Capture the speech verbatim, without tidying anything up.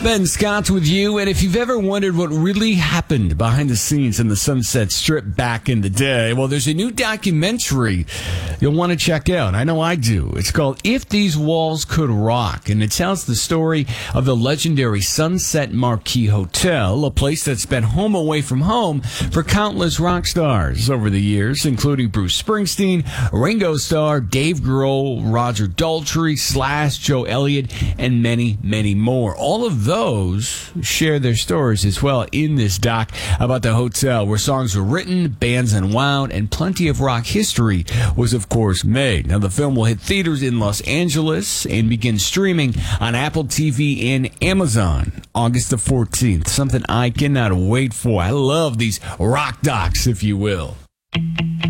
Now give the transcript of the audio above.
Ben Scott with you, and if you've ever wondered what really happened behind the scenes in the Sunset Strip back in the day, well, there's a new documentary you'll want to check out. I know I do. It's called If These Walls Could Rock, and it tells the story of the legendary Sunset Marquis Hotel, a place that's been home away from home for countless rock stars over the years, including Bruce Springsteen, Ringo Starr, Dave Grohl, Roger Daltrey, Slash, Joe Elliott, and many, many more. All of those share their stories as well in this doc about the hotel, where songs were written, bands unwound, and plenty of rock history was, of course, made. Now, the film will hit theaters in Los Angeles and begin streaming on Apple T V and Amazon August the fourteenth. Something I cannot wait for. I love these rock docs, if you will.